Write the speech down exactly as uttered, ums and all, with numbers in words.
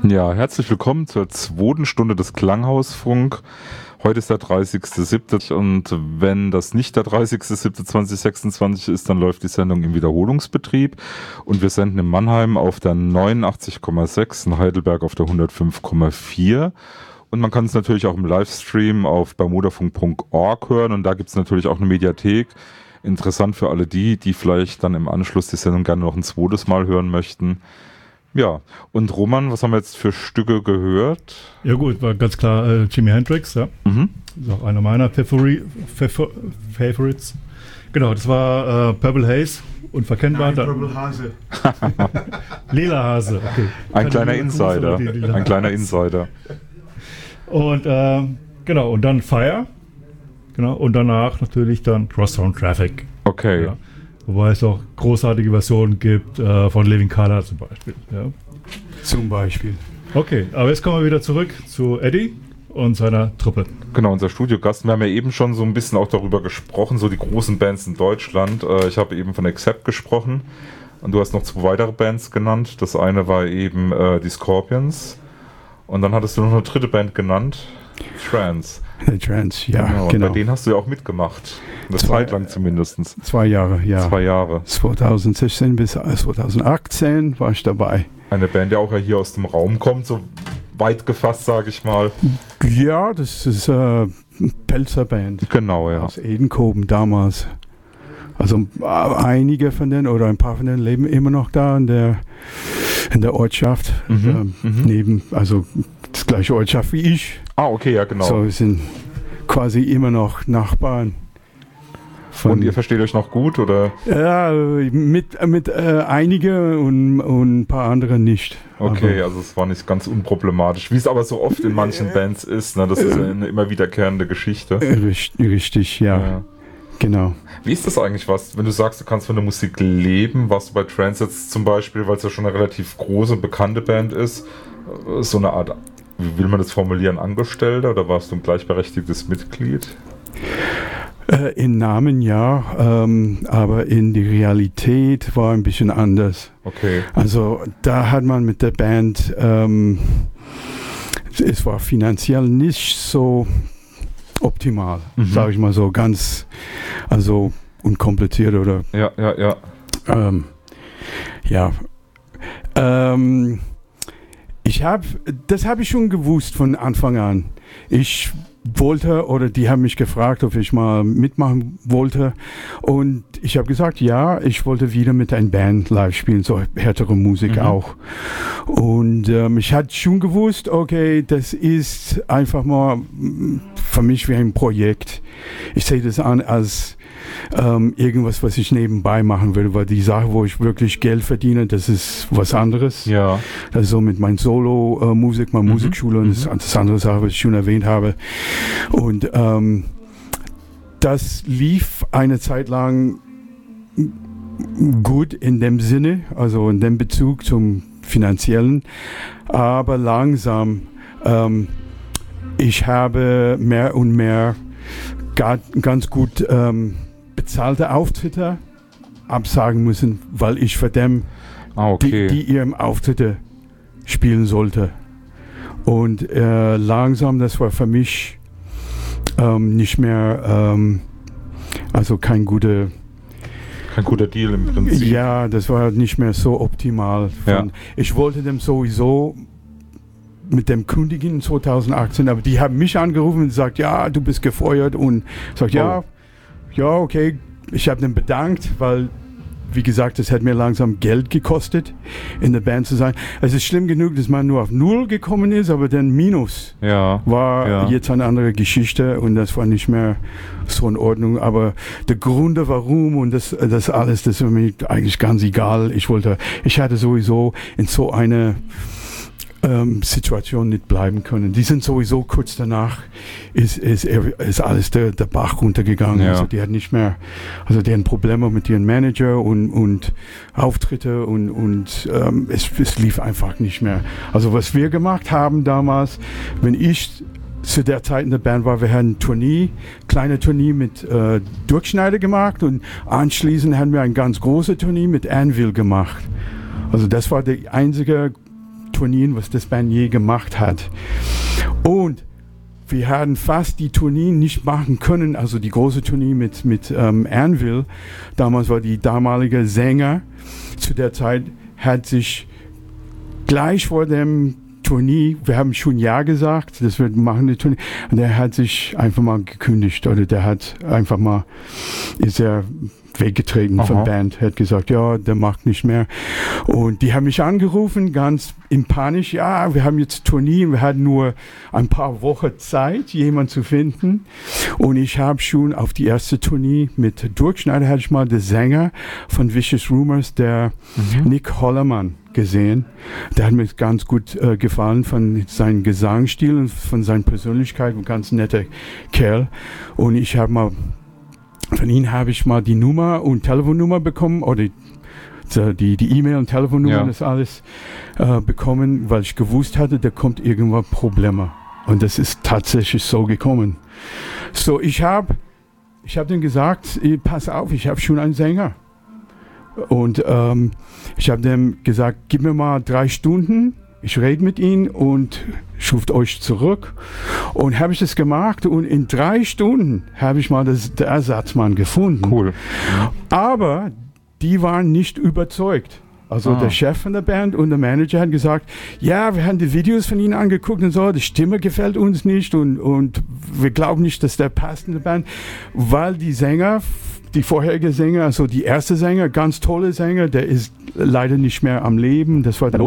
Ja, herzlich willkommen zur zweiten Stunde des Klanghausfunk. Heute ist der dreißigster siebter und wenn das nicht der dreißigster siebter zweitausendsechsundzwanzig ist, dann läuft die Sendung im Wiederholungsbetrieb und wir senden in Mannheim auf der neunundachtzig Komma sechs, in Heidelberg auf der hundertfünf Komma vier und man kann es natürlich auch im Livestream auf bermudafunk punkt org hören und da gibt es natürlich auch eine Mediathek. Interessant für alle die, die vielleicht dann im Anschluss die Sendung gerne noch ein zweites Mal hören möchten. Ja, und Roman, was haben wir jetzt für Stücke gehört? Ja gut, war ganz klar äh, Jimi Hendrix, ja. Mhm. Das ist auch einer meiner Favori- Favor- Favorites. Genau, das war äh, Purple Haze, unverkennbar. Nein, Purple Hase. Lila Hase, okay. Ein kleiner Insider, ein kleiner Insider. Und äh, genau, und dann Fire, genau, und danach natürlich dann Crosstown Traffic. Okay. Ja. Wobei es auch großartige Versionen gibt, äh, von Living Colour zum Beispiel. Ja. Zum Beispiel. Okay, aber jetzt kommen wir wieder zurück zu Eddie und seiner Truppe. Genau, unser Studiogast. Wir haben ja eben schon so ein bisschen auch darüber gesprochen, so die großen Bands in Deutschland. Äh, ich habe eben von Accept gesprochen und du hast noch zwei weitere Bands genannt. Das eine war eben äh, die Scorpions und dann hattest du noch eine dritte Band genannt, Trance. The Trance, ja, genau. genau. Bei denen hast du ja auch mitgemacht. Eine Zeit lang zumindest. Zwei Jahre, ja. Zwei Jahre. zweitausendsechzehn bis zweitausendachtzehn war ich dabei. Eine Band, die auch hier aus dem Raum kommt, so weit gefasst, sage ich mal. Ja, das ist eine äh, Pelzer-Band. Genau, ja. Aus Edenkoben damals. Also äh, einige von denen oder ein paar von denen leben immer noch da in der, in der Ortschaft. Mhm, äh, mhm. Neben, also das gleiche Ortschaft wie ich. Ah, okay, ja, genau. So, wir sind quasi immer noch Nachbarn. Von und ihr versteht euch noch gut, oder? Ja, mit, mit äh, einige und, und ein paar andere nicht. Okay, aber also es war nicht ganz unproblematisch, wie es aber so oft in manchen äh, Bands ist, ne? Das ist eine immer wiederkehrende Geschichte. Richtig, richtig ja. ja. Genau. Wie ist das eigentlich, was, wenn du sagst, du kannst von der Musik leben, warst du bei Trance jetzt zum Beispiel, weil es ja schon eine relativ große, bekannte Band ist, so eine Art, wie will man das formulieren, Angestellter oder warst du ein gleichberechtigtes Mitglied? Äh, in Namen ja, ähm, aber in die Realität war ein bisschen anders. Okay. Also da hat man mit der Band, ähm, es war finanziell nicht so optimal, mhm. sage ich mal so, ganz, also unkompliziert oder. Ja, ja, ja. Ähm, ja. Ähm, ich habe, das habe ich schon gewusst von Anfang an. Ich wollte oder die haben mich gefragt, ob ich mal mitmachen wollte und ich habe gesagt, ja, ich wollte wieder mit einer Band live spielen, so härtere Musik mhm. auch. Und ähm, ich hatte schon gewusst, okay, das ist einfach mal für mich wie ein Projekt. Ich sehe das an als ähm, irgendwas, was ich nebenbei machen will, weil die Sache, wo ich wirklich Geld verdiene, das ist was anderes. Ja. Das ist so mit meiner Solo-Musik, äh, meiner mhm. Musikschule und das, das andere Sache, was ich schon erwähnt habe. Und ähm, das lief eine Zeit lang gut in dem Sinne, also in dem Bezug zum Finanziellen, aber langsam, ähm, ich habe mehr und mehr gar, ganz gut ähm, bezahlte Auftritte absagen müssen, weil ich für dem, ah, okay. die, die ihren Auftritte spielen sollte. Und äh, langsam, das war für mich ähm, nicht mehr, ähm, also kein guter Kein guter Deal im Prinzip. Ja, das war nicht mehr so optimal. Von, ja. Ich wollte dem sowieso mit dem kündigen zweitausendachtzehn, aber die haben mich angerufen und gesagt, ja, du bist gefeuert und sagt, oh. ja, ja, okay. Ich habe den bedankt, weil, wie gesagt, es hat mir langsam Geld gekostet, in der Band zu sein. Es ist schlimm genug, dass man nur auf Null gekommen ist, aber dann Minus ja. war ja. jetzt eine andere Geschichte und das war nicht mehr so in Ordnung. Aber der Grund, warum und das, das alles, das ist mir eigentlich ganz egal. Ich wollte, ich hatte sowieso in so eine Ähm, Situation nicht bleiben können. Die sind sowieso kurz danach, ist, ist, ist alles der, der Bach runtergegangen. Ja. Also die hat nicht mehr, also die hatten Probleme mit ihrem Manager und, und Auftritte und, und ähm, es, es lief einfach nicht mehr. Also was wir gemacht haben damals, wenn ich zu der Zeit in der Band war, wir haben Tournee, kleine Tournee mit äh, Durchschneider gemacht und anschließend haben wir eine ganz große Tournee mit Anvil gemacht. Also das war die einzige Turnieren, was das Band je gemacht hat. Und wir hatten fast die Tourneen nicht machen können, also die große Tournee mit, mit ähm, Anvil. Damals war die damalige Sänger, zu der Zeit hat sich gleich vor dem Tournee, wir haben schon Ja gesagt, dass wir machen die Tournee, und der hat sich einfach mal gekündigt, oder der hat einfach mal, ist er weggetreten Aha. von Band, hat gesagt, ja, der macht nicht mehr. Und die haben mich angerufen, ganz in Panik, ja, wir haben jetzt Tournee, wir hatten nur ein paar Wochen Zeit, jemanden zu finden. Und ich habe schon auf die erste Tournee mit Dirk Schneider, hatte ich mal den Sänger von Vicious Rumors, der mhm. Nick Hollermann, gesehen. Der hat mir ganz gut äh, gefallen von seinem Gesangsstil und von seiner Persönlichkeit, ein ganz netter Kerl. Und ich habe mal Von ihm habe ich mal die Nummer und Telefonnummer bekommen, oder die die E-Mail und Telefonnummer, ja. das alles äh, bekommen, weil ich gewusst hatte, da kommt irgendwann Probleme. Und das ist tatsächlich so gekommen. So, ich habe ich hab ihm gesagt, pass auf, ich habe schon einen Sänger. Und ähm, ich habe dem gesagt, gib mir mal drei Stunden, ich rede mit ihm und ruft euch zurück. Und habe ich das gemacht, und in drei Stunden habe ich mal das, den Ersatzmann gefunden. Cool. Aber die waren nicht überzeugt. Also ah. der Chef von der Band und der Manager hat gesagt, ja, wir haben die Videos von ihnen angeguckt und so, die Stimme gefällt uns nicht, und, und wir glauben nicht, dass der passt in der Band, weil die Sänger, die vorherige Sänger, also die erste Sänger, ganz tolle Sänger, der ist leider nicht mehr am Leben. Das war der